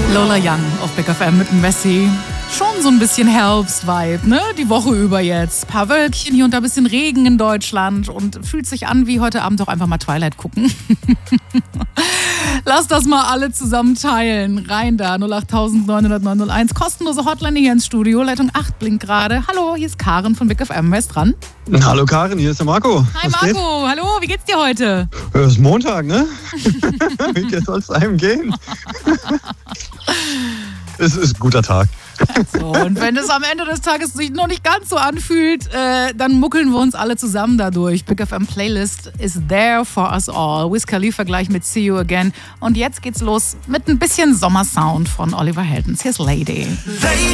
Lola Young auf Big FM mit Messi. Schon so ein bisschen Herbst-Vibe, ne? Die Woche über jetzt. Paar Wölkchen, hier und da ein bisschen Regen in Deutschland und fühlt sich an wie heute Abend auch einfach mal Twilight gucken. Lass das mal alle zusammen teilen. Rein da, 08000 900 901. Kostenlose Hotline hier ins Studio. Leitung 8 blinkt gerade. Hallo, hier ist Karin von Big FM. Wer ist dran? Hallo Karin, hier ist der Marco. Hi Marco, hallo, wie geht's dir heute? Es ist Montag, ne? Wie soll es einem gehen? Es ist ein guter Tag. So, und wenn es am Ende des Tages sich noch nicht ganz so anfühlt, dann muckeln wir uns alle zusammen dadurch. Big FM Playlist is there for us all. Wiz Khalifa gleich mit See You Again. Und jetzt geht's los mit ein bisschen Sommersound von Oliver Heldens. Here's Lady.